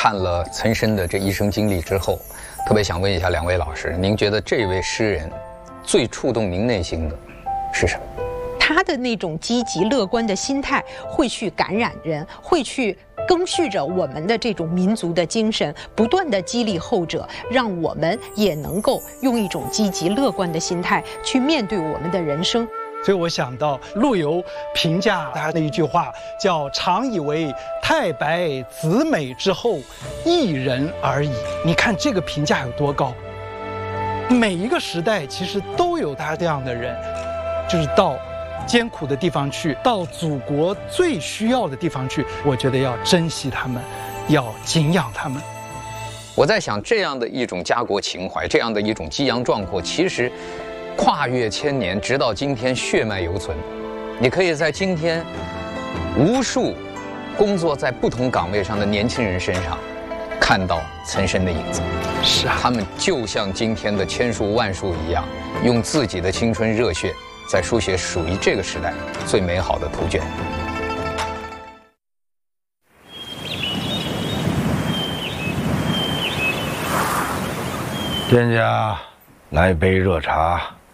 看了岑参的这一生经历之后，特别想问一下两位老师，您觉得这位诗人最触动您内心的是什么？ 他的那种积极乐观的心态会去感染人，会去赓续着我们的这种民族的精神，不断的激励后者，让我们也能够用一种积极乐观的心态去面对我们的人生。 所以我想到陆游评价他的一句话，叫"常以为太白子美之后，一人而已"。你看这个评价有多高？每一个时代其实都有他这样的人，就是到艰苦的地方去，到祖国最需要的地方去，我觉得要珍惜他们，要敬仰他们。 我在想，这样的一种家国情怀，这样的一种激扬壮阔，其实跨越千年，直到今天血脉犹存。你可以在今天无数工作在不同岗位上的年轻人身上看到岑参的影子。 是啊， 他们就像今天的千树万树一样，用自己的青春热血在书写属于这个时代最美好的图卷。 店家，来杯热茶。